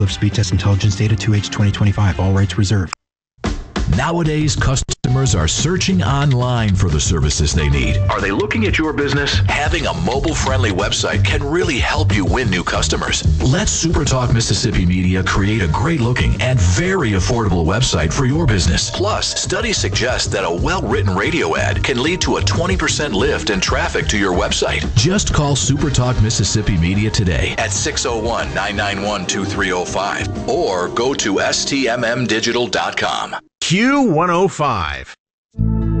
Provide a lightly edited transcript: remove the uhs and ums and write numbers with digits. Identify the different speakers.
Speaker 1: Speed Test Intelligence Data 2H 2025. All rights reserved.
Speaker 2: Nowadays, customers are searching online for the services they need.
Speaker 3: Are they looking at your business?
Speaker 2: Having a mobile-friendly website can really help you win new customers. Let SuperTalk Mississippi Media create a great-looking and very affordable website for your business. Plus, studies suggest that a well-written radio ad can lead to a 20% lift in traffic to your website. Just call SuperTalk Mississippi Media today at 601-991-2305 or go to stmmdigital.com.
Speaker 4: Q105.